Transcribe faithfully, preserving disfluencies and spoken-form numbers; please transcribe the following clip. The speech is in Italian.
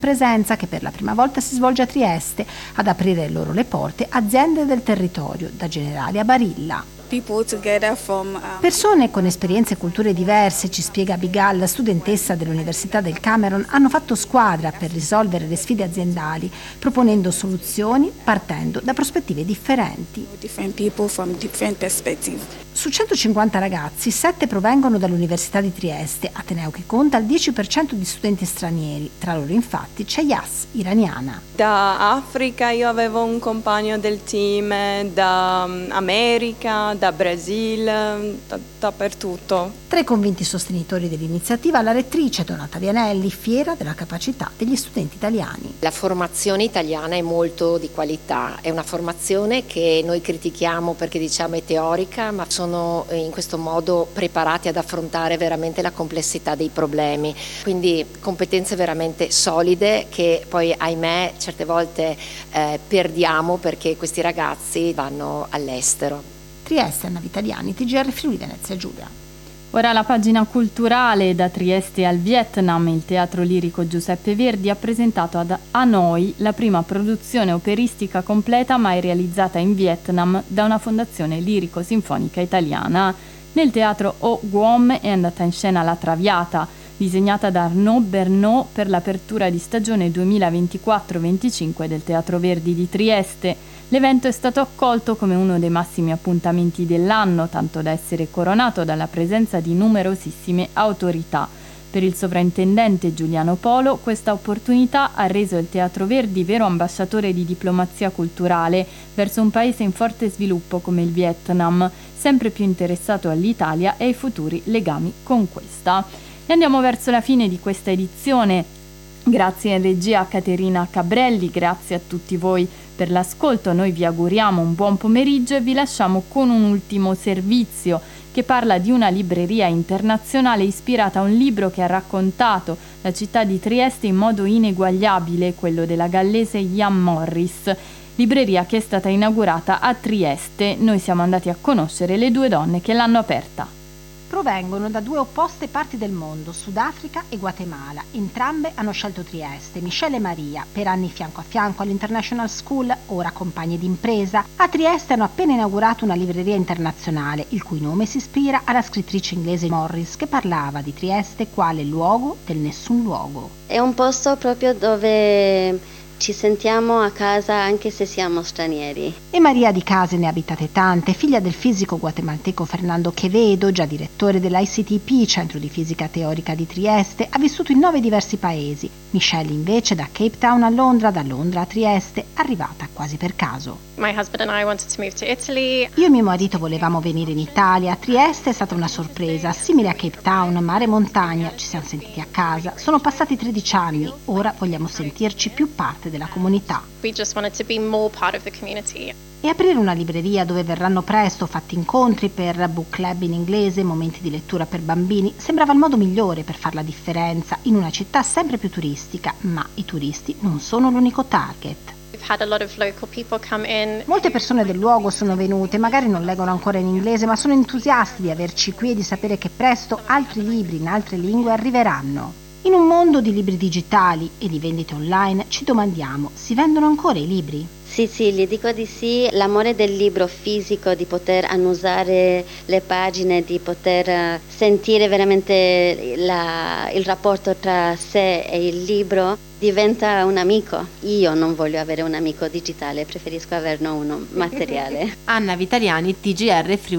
Presenza che per la prima volta si svolge a Trieste, ad aprire loro le porte aziende del territorio, da Generali a Barilla. Persone con esperienze e culture diverse, ci spiega Abigail, studentessa dell'Università del Cameron, hanno fatto squadra per risolvere le sfide aziendali, proponendo soluzioni partendo da prospettive differenti. Su centocinquanta ragazzi, sette provengono dall'Università di Trieste, ateneo che conta il dieci per cento di studenti stranieri. Tra loro infatti c'è Yas, iraniana. Da Africa io avevo un compagno del team, da America, da Brasile, da, dappertutto. Tra i convinti sostenitori dell'iniziativa la rettrice Donata Vianelli, fiera della capacità degli studenti italiani. La formazione italiana è molto di qualità, è una formazione che noi critichiamo perché diciamo è teorica, ma sono in questo modo preparati ad affrontare veramente la complessità dei problemi, quindi competenze veramente solide che poi ahimè certe volte eh, perdiamo perché questi ragazzi vanno all'estero. Trieste, Anna Vitaliani, T G R Friuli Venezia Giulia. Ora la pagina culturale. Da Trieste al Vietnam, il Teatro Lirico Giuseppe Verdi ha presentato ad Hanoi la prima produzione operistica completa mai realizzata in Vietnam da una fondazione lirico-sinfonica italiana. Nel teatro O Guom è andata in scena La Traviata, disegnata da Arnaud Bernot per l'apertura di stagione duemilaventiquattro venticinque del Teatro Verdi di Trieste. L'evento è stato accolto come uno dei massimi appuntamenti dell'anno, tanto da essere coronato dalla presenza di numerosissime autorità. Per il sovrintendente Giuliano Polo, questa opportunità ha reso il Teatro Verdi vero ambasciatore di diplomazia culturale verso un paese in forte sviluppo come il Vietnam, sempre più interessato all'Italia e ai futuri legami con questa. E andiamo verso la fine di questa edizione. Grazie in regia a Caterina Cabrelli, grazie a tutti voi per l'ascolto. Noi vi auguriamo un buon pomeriggio e vi lasciamo con un ultimo servizio che parla di una libreria internazionale ispirata a un libro che ha raccontato la città di Trieste in modo ineguagliabile, quello della gallese Jan Morris. Libreria che è stata inaugurata a Trieste. Noi siamo andati a conoscere le due donne che l'hanno aperta. Provengono da due opposte parti del mondo, Sudafrica e Guatemala. Entrambe hanno scelto Trieste. Michelle e Maria, per anni fianco a fianco all'International School, ora compagne d'impresa. A Trieste hanno appena inaugurato una libreria internazionale, il cui nome si ispira alla scrittrice inglese Morris, che parlava di Trieste quale luogo del nessun luogo. È un posto proprio dove ci sentiamo a casa anche se siamo stranieri. E Maria di case ne ha abitate tante, figlia del fisico guatemalteco Fernando Quevedo, già direttore dell'I C T P, Centro di Fisica Teorica di Trieste, ha vissuto in nove diversi paesi. Michelle invece da Cape Town a Londra, da Londra a Trieste, arrivata quasi per caso. My husband and I wanted to move to Italy. Io e mio marito volevamo venire in Italia. Trieste è stata una sorpresa, simile a Cape Town, mare e montagna, ci siamo sentiti a casa. Sono passati tredici anni, ora vogliamo sentirci più parte della comunità. We just wanted to be more part of the community. E aprire una libreria dove verranno presto fatti incontri per book club in inglese, momenti di lettura per bambini, sembrava il modo migliore per fare la differenza in una città sempre più turistica, ma i turisti non sono l'unico target. Had a lot of local people come in. Molte persone del luogo sono venute, magari non leggono ancora in inglese, ma sono entusiasti di averci qui e di sapere che presto altri libri in altre lingue arriveranno. In un mondo di libri digitali e di vendite online ci domandiamo, si vendono ancora i libri? Sì, sì, gli dico di sì. L'amore del libro fisico, di poter annusare le pagine, di poter sentire veramente la, il rapporto tra sé e il libro, diventa un amico. Io non voglio avere un amico digitale, preferisco averne uno materiale. Anna Vitaliani, T G R Friuli.